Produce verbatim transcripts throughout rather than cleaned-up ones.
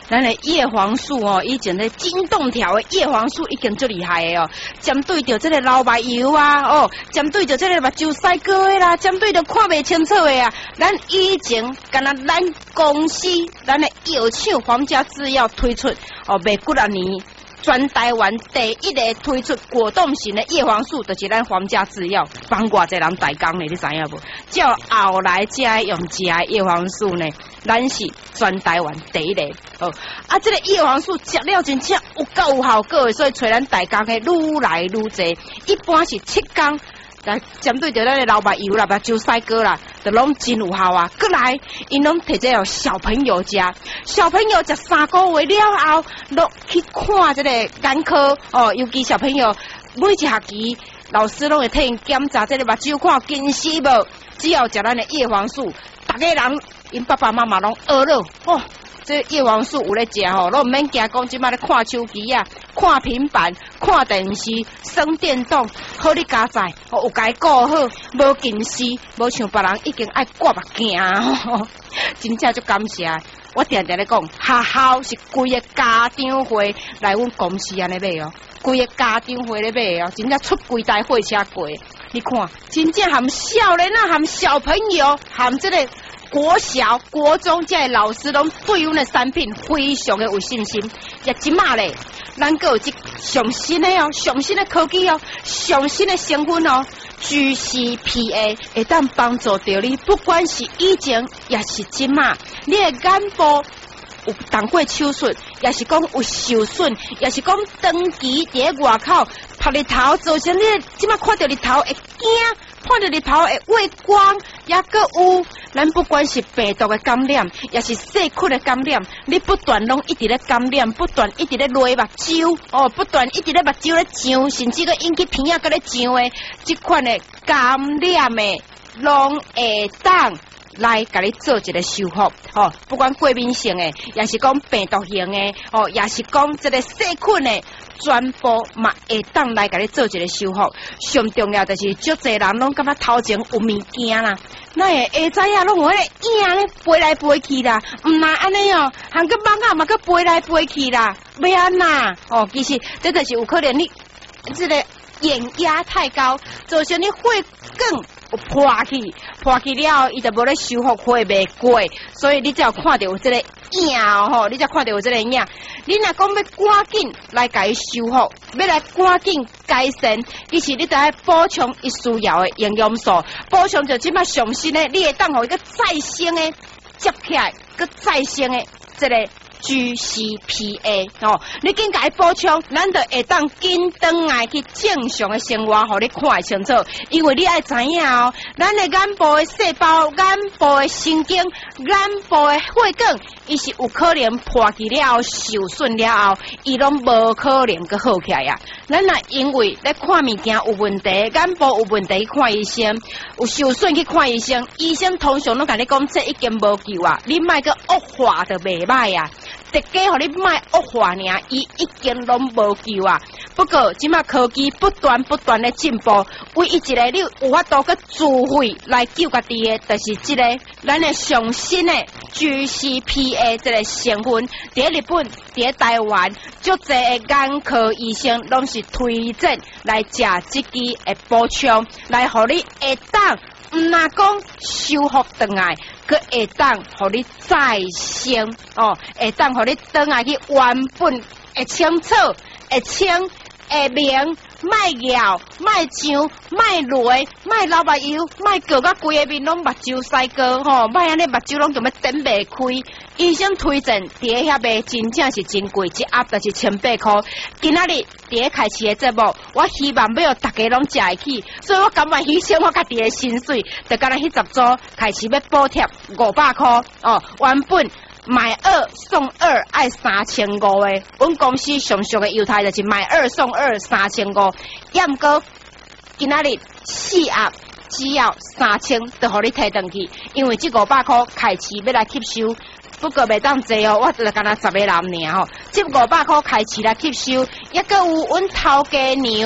咱的叶黄素哦，以前的金洞条的叶黄素已经最厉害的哦。针对着这个老目油啊，哦，针对着这个目睭塞高的啦，针对着看不清楚的啊，咱以前干那咱公司咱的药厂皇家制药推出哦，卖几啊年。全台湾第一个推出果冻型的叶黄素，就是咱皇家制药，帮偌济人代工呢，你知影无？叫后来才用食的叶黄素呢，咱是全台湾第一个哦。啊，这个叶黄素食了真正有够有效果的，所以找咱代工的愈来愈侪，一般是七工。来针对着咱的老目油啦、目睭塞高啦，就拢真有效啊！过来，因拢摕这哦小朋友食，小朋友食三个月了后，落去看这个眼科哦，尤其小朋友每一学期老师拢会替因检查这个目睭看近视无，只要食咱的叶黄素，大家人因爸爸妈妈拢学了哦。这叶黄素有咧食吼，拢唔免惊讲即摆咧看手机啊、看平板、看电视、耍电动，好你家在哦，有该顾好，无近视，无像别人已经爱挂目镜啊，真正足感谢。我定定咧讲，学校是规个家长会来阮公司安尼买哦，规个家长会咧买哦，真正出几台货车过。你看，真正含少年啊，含小朋友，含这个。国小、国中这老师拢对阮的产品非常的有信心，也即马咧，咱个有一上新的哦，上新的科技哦，上新的成分哦 ，G C P A 会当帮助到你，不管是以前也是即马，你的眼部有动过手术，也是讲有受损，也是讲长期伫咧外口晒日头，造成你即马看到日头会惊。看到日头会畏光，也个有，咱不管是病毒的感染，也是细菌的感染，你不断拢一直咧感染，不断一直咧勒目睭，哦，不断一直咧目睭咧痒，甚至个引起鼻仔个咧痒的，即款的感染的，拢会当来甲你做一个修复，哦，不管过敏性的，也是讲病毒型的，哦，也是讲这个细菌的。全部嘛会当来甲你做一个修复，上重要就是足侪人拢感觉头前有物件啦，那会下知影拢有迄个影咧飞来飞去啦，毋那安尼哦，含个蠓仔嘛个飞来飞去啦，要安那哦，其实这就是有可能你这个眼压太高，造成你血管有破去，破去了后，伊就无咧修复血袂过，所以你只要看到有这个影吼，你才看到有这个影。你若讲要赶紧来甲伊修复，要来赶紧改善，其实你得爱补充伊需要的营养素，补充就即摆上新的，你会当互一个再生的接起来，个再生的这个 G C P A 哦，你紧甲伊补充，咱就会当紧转来去正常的生活，互你看会清楚。因为你爱知影哦，咱的眼部的细胞、眼部的神经、眼部的血管。伊是有可能破去了后、受损了后，伊拢无可能个好起来呀。咱若因为咧看物件有问题，眼部有问题去看医生，有受损去看医生，医生通常拢甲你讲这已经无救啊，你莫个恶化就袂歹啊。直接互你莫恶化尔，伊已经拢无救啊。不过即马科技不断不断的进步，唯一一个你有法度个自费来救家己的，就是即、这个咱的上新的 G C P A 这个成分，伫日本、伫台湾，足侪的眼科医生拢是推荐来食即支的补充，来互你会当毋若讲修复倒来。佮会当，互你再生哦，会当，互你倒来去原本会清楚、会清、会明，卖咬、卖上、卖累、卖流目油、卖过甲规个面拢目睭塞高吼，卖安尼目睭拢咁要顶袂开。医生推荐伫咧遐卖，真正是真贵，一盒就是千八箍。今仔日伫咧开市的节目，我希望要大家拢食会起，所以我甘愿牺牲我家己的薪水，就干那迄十组开始要补贴五百箍哦，原本。买二送二爱三千五的，阮公司上俗的优待就是买二送二三千五，也毋过今仔日四盒只要三千，就互你摕转去，因为这五百块开市要来吸收。不过袂当济哦，我就干那十个人尔吼，这五百块开市来吸收，也个有阮头家娘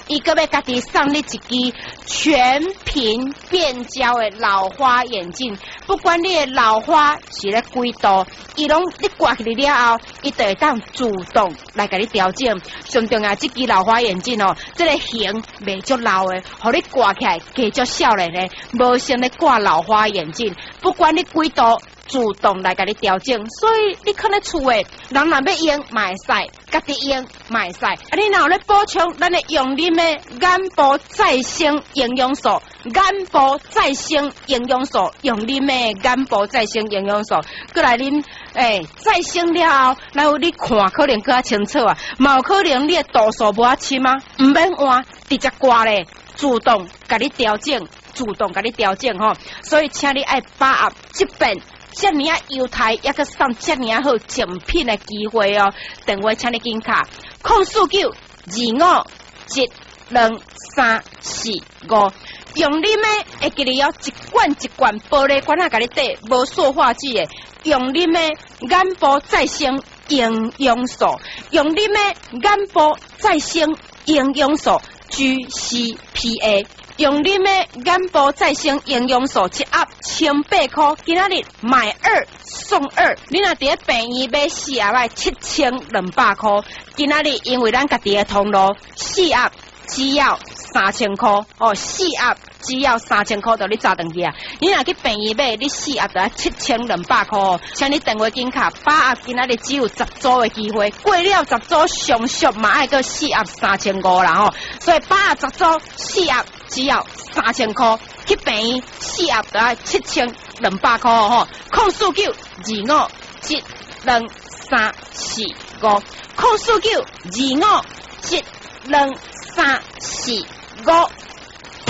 伊个要家己送你一支全屏变焦的老花眼镜，不管你的老花是咧几度，伊拢你挂起嚟了后，伊就会当自动来给你调整。上重要，这支老花眼镜哦，这个型袂足老的，互你挂起来加足少年的，无像咧挂老花眼镜，不管你几度。自动来给你调整，所以你可能厝诶，人若要用买使，家己用买使。啊，你若有咧补充咱的用啉的眼部再生营养素，眼部再生营养素，用啉的眼部再生营养素，过来啉诶，再生了后，然后你看可能更加清楚啊，嘛有可能你的度数无啊深啊，唔免换，直接挂咧，自动给你调整，自动给你调整吼。所以请你爱把握这边。这么啊优待，也个送这么好奖品的机会哦！电话请你紧卡，空四九二五一两三四五。用你咩会记哩哦，一罐一罐玻璃罐啊，甲你缀无塑化剂的，用你咩眼部再生营养素，用你咩眼部再生营养素 G C P A。用你的眼部再生营养素一盒千八块，今仔日买二送二。你若伫咧病院买四盒买七千两百块，今仔日因为咱家己的通路，四盒只要三千块哦，四盒只要三千块，就你砸登去啊！你若去病院买，你四盒就要七千两百块哦。请你电话紧卡，把握今仔日只有十组的机会，过了十组上俗嘛爱个四盒三千五啦吼，所以把握十组四盒。只要三千块，去病院四盒就要七千两百块吼，空四九二五一两三四五，空四九二五一两三四五。